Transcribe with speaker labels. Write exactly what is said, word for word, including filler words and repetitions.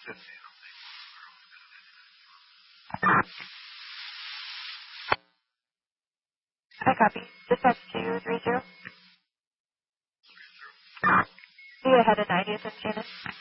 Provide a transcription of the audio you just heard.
Speaker 1: I copy. Dispatch two three zero. Be ahead of ninetieth and Shannon.